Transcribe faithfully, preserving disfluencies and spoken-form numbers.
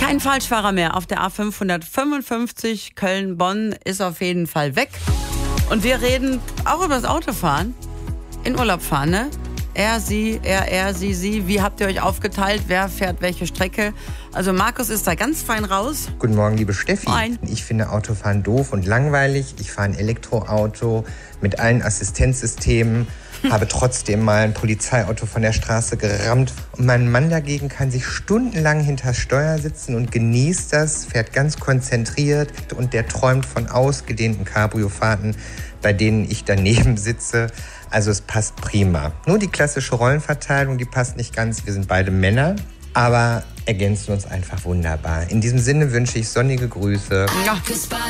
Kein Falschfahrer mehr auf der A fünfhundertfünfundfünfzig Köln-Bonn ist auf jeden Fall weg. Und wir reden auch über das Autofahren. In Urlaub fahren, ne? Er, sie, er, er, sie, sie. Wie habt ihr euch aufgeteilt? Wer fährt welche Strecke? Also Markus ist da ganz fein raus. Guten Morgen, liebe Steffi. Moin. Ich finde Autofahren doof und langweilig. Ich fahre ein Elektroauto mit allen Assistenzsystemen, habe trotzdem mal ein Polizeiauto von der Straße gerammt. Und mein Mann dagegen kann sich stundenlang hinter das Steuer sitzen und genießt das, fährt ganz konzentriert und der träumt von ausgedehnten Cabrio-Fahrten, bei denen ich daneben sitze. Also es passt prima. Nur die klassische Rollenverteilung, die passt nicht ganz. Wir sind beide Männer, aber ergänzen uns einfach wunderbar. In diesem Sinne wünsche ich sonnige Grüße. Ja.